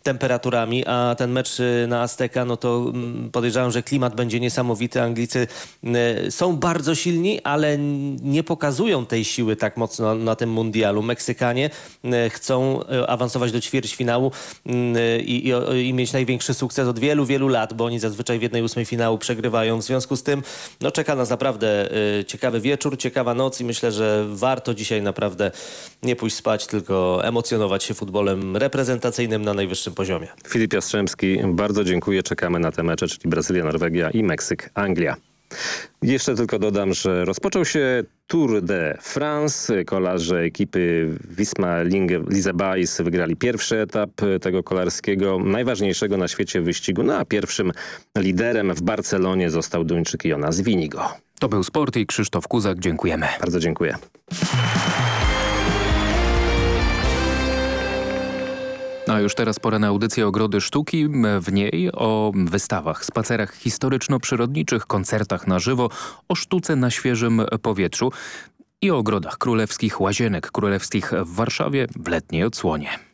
temperaturami, a ten mecz na Azteca, no to podejrzewam, że klimat będzie niesamowity. Anglicy są bardzo silni, ale nie pokazują tej siły tak mocno na tym mundialu. Meksykanie chcą awansować do ćwierćfinału i mieć największy sukces od wielu, wielu lat, bo oni zazwyczaj w 1/8 finału przegrywają. W związku z tym czeka nas naprawdę ciekawy wieczór, ciekawa noc i myślę, że warto dzisiaj naprawdę nie pójść spać, tylko emocjonować się futbolem reprezentacyjnym na najwyższym poziomie. Filip Jastrzębski, bardzo dziękuję. Czekamy na te mecze, czyli Brazylia, Norwegia i Meksyk, Anglia. Jeszcze tylko dodam, że rozpoczął się Tour de France. Kolarze ekipy Visma Leasebike wygrali pierwszy etap tego kolarskiego, najważniejszego na świecie wyścigu. No a pierwszym liderem w Barcelonie został Duńczyk Jonas Vinigo. To był Sport i Krzysztof Kuzak. Dziękujemy. Bardzo dziękuję. A już teraz pora na audycję Ogrody Sztuki. W niej o wystawach, spacerach historyczno-przyrodniczych, koncertach na żywo, o sztuce na świeżym powietrzu i o ogrodach królewskich, łazienek królewskich w Warszawie w letniej odsłonie.